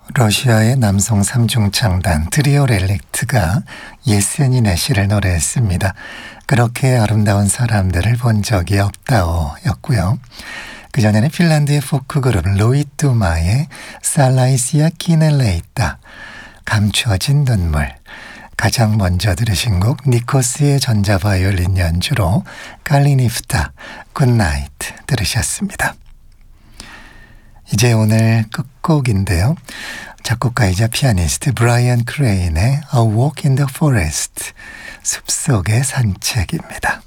러시아의 남성 삼중창단 트리오 렐릭트가 예스니네 씨를 노래했습니다. 그렇게 아름다운 사람들을 본 적이 없다오 였고요. 그전에는 핀란드의 포크 그룹 로이뚜마의 살라이시아 키넬레이따 감추어진 눈물, 가장 먼저 들으신 곡 니코스의 전자바이올린 연주로 칼리니프타 굿나이트 들으셨습니다. 이제 오늘 끝곡인데요. 작곡가이자 피아니스트 브라이언 크레인의 A Walk in the Forest, 숲속의 산책입니다.